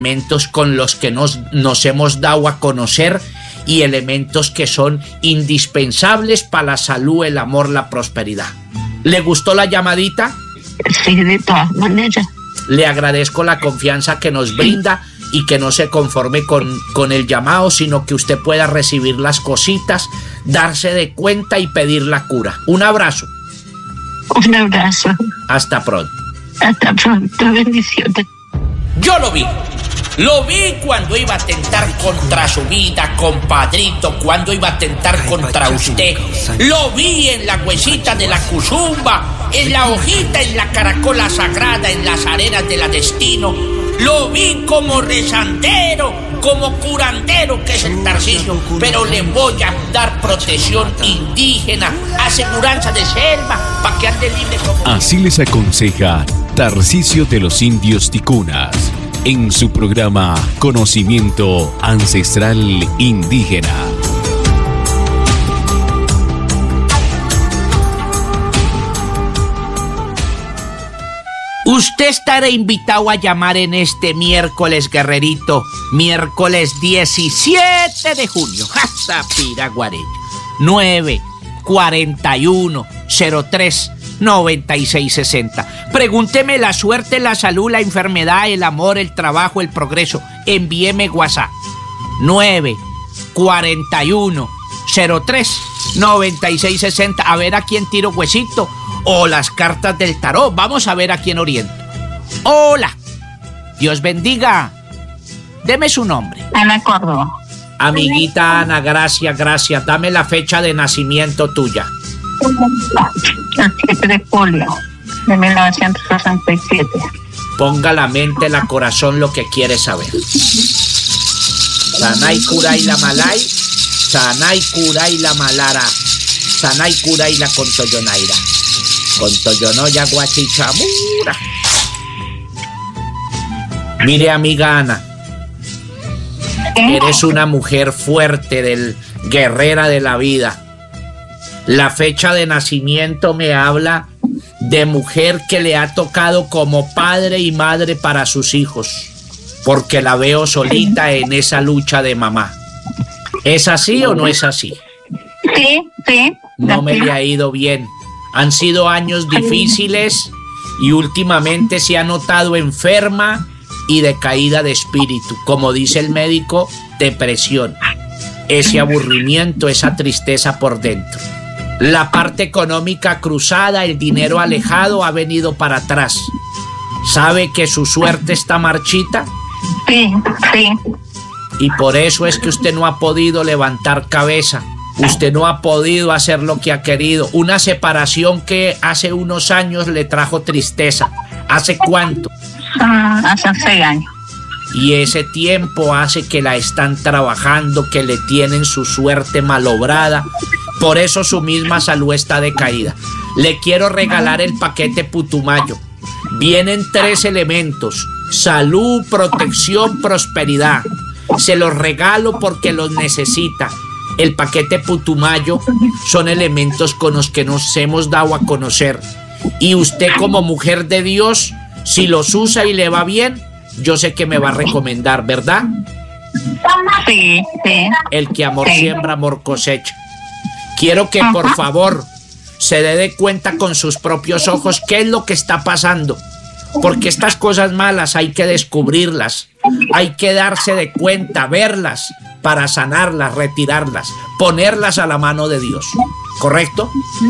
elementos con los que nos hemos dado a conocer y elementos que son indispensables para la salud, el amor, la prosperidad. ¿Le gustó la llamadita? Sí, de todas maneras. Le agradezco la confianza que nos brinda y que no se conforme con el llamado, sino que usted pueda recibir las cositas, darse de cuenta y pedir la cura. Un abrazo. Un abrazo. Hasta pronto. Hasta pronto, bendiciones. Yo lo vi cuando iba a atentar contra su vida, compadrito, cuando iba a atentar contra usted. Lo vi en la huesita de la cuzumba, en la hojita, en la caracola sagrada, en las arenas de la destino. Lo vi como rezandero, como curandero que es el Tarcisio, pero le voy a dar protección indígena, aseguranza de selva, para que ande libre como... Así les aconseja Tarcisio de los Indios Ticunas en su programa Conocimiento Ancestral Indígena. Usted estará invitado a llamar en este miércoles, guerrerito, miércoles 17 de junio, Jasapira Guareña, 941-03-9660. Pregúnteme la suerte, la salud, la enfermedad, el amor, el trabajo, el progreso. Envíeme WhatsApp, 941-03-9660. A ver a quién tiro huesito. O las cartas del tarot. Vamos a ver a quién oriento. Hola. Dios bendiga. Deme su nombre. Ana Córdoba. Amiguita Ana, gracias. Dame la fecha de nacimiento tuya. El 7 de julio de 1967. Ponga la mente, la corazón lo que quiere saber. Sanay Kuray la Malay, Sanay Kuray la Malara, Sanay Kuray la Contoyonaira. Contoyonoya Guachichamura. Mire, amiga Ana, eres una mujer fuerte, guerrera de la vida. La fecha de nacimiento me habla de mujer que le ha tocado como padre y madre para sus hijos, porque la veo solita en esa lucha de mamá. ¿Es así o no es así? Sí. No me le ha ido bien. Han sido años difíciles y últimamente se ha notado enferma y decaída de espíritu. Como dice el médico, depresión. Ese aburrimiento, esa tristeza por dentro. La parte económica cruzada, el dinero alejado ha venido para atrás. ¿Sabe que su suerte está marchita? Sí. Y por eso es que usted no ha podido levantar cabeza. Usted no ha podido hacer lo que ha querido. Una separación que hace unos años le trajo tristeza. ¿Hace cuánto? Hace 6 años. Y ese tiempo hace que la están trabajando, que le tienen su suerte malobrada. Por eso su misma salud está decaída. Le quiero regalar el paquete Putumayo. Vienen 3 elementos: salud, protección, prosperidad. Se los regalo porque los necesita. El paquete Putumayo son elementos con los que nos hemos dado a conocer. Y usted, como mujer de Dios, si los usa y le va bien, yo sé que me va a recomendar, ¿verdad? Sí. El que amor siembra, amor cosecha. Quiero que por favor se dé cuenta con sus propios ojos qué es lo que está pasando. Porque estas cosas malas hay que descubrirlas, hay que darse de cuenta, verlas para sanarlas, retirarlas, ponerlas a la mano de Dios. ¿Correcto?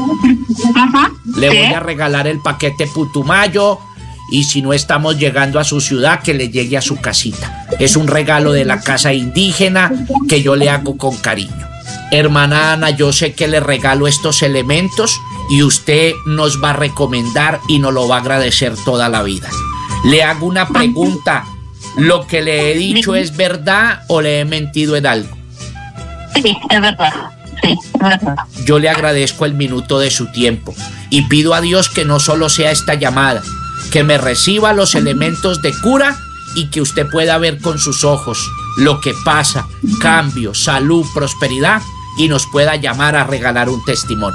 Le voy a regalar el paquete Putumayo y si no estamos llegando a su ciudad, que le llegue a su casita. Es un regalo de la casa indígena que yo le hago con cariño. Hermana Ana, yo sé que le regalo estos elementos y usted nos va a recomendar y nos lo va a agradecer toda la vida. Le hago una pregunta. ¿Lo que le he dicho es verdad o le he mentido en algo? Sí, es verdad. Sí, es verdad. Yo le agradezco el minuto de su tiempo y pido a Dios que no solo sea esta llamada, que me reciba los elementos de cura y que usted pueda ver con sus ojos lo que pasa, cambio, salud, prosperidad, y nos pueda llamar a regalar un testimonio.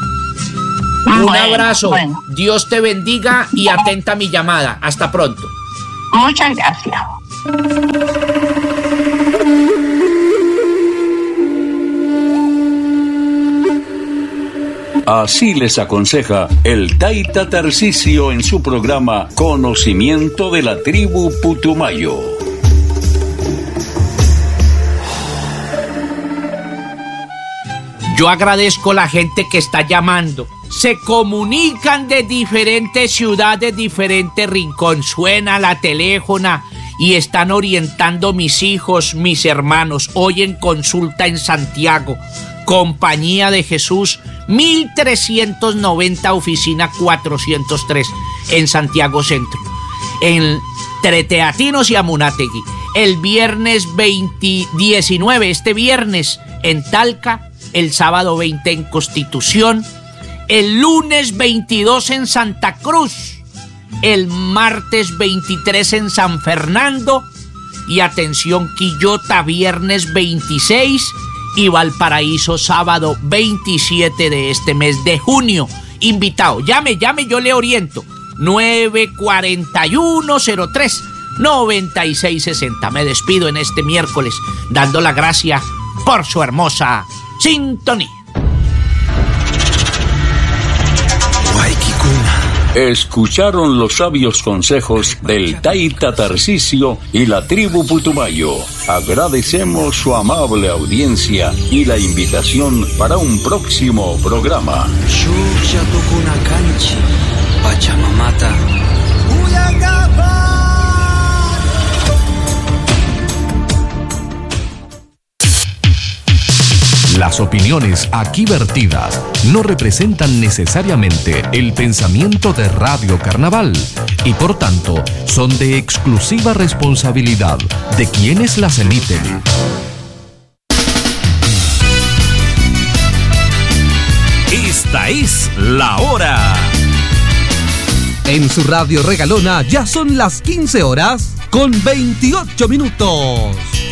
Un abrazo, Dios te bendiga y atenta a mi llamada. Hasta pronto. Muchas gracias. Así les aconseja el Taita Tarcisio en su programa Conocimiento de la Tribu Putumayo. Yo agradezco la gente que está llamando. Se comunican de diferentes ciudades, diferentes rincones. Suena la teléfona y están orientando mis hijos, mis hermanos. Hoy en consulta en Santiago, Compañía de Jesús, 1390, oficina 403, en Santiago Centro. Entre Teatinos y Amunátegui. El viernes 19, este viernes en Talca. El sábado 20 en Constitución. El lunes 22 en Santa Cruz. El martes 23 en San Fernando. Y atención, Quillota, viernes 26. Y Valparaíso, sábado 27 de este mes de junio. Invitado, llame, yo le oriento. 941-03-9660. Me despido en este miércoles, dando la gracia por su hermosa sintonía. Escucharon los sabios consejos del Taita Tarcisio y la tribu Putumayo. Agradecemos su amable audiencia y la invitación para un próximo programa. Las opiniones aquí vertidas no representan necesariamente el pensamiento de Radio Carnaval y por tanto son de exclusiva responsabilidad de quienes las emiten. Esta es la hora. En su radio regalona ya son las 15 horas con 28 minutos.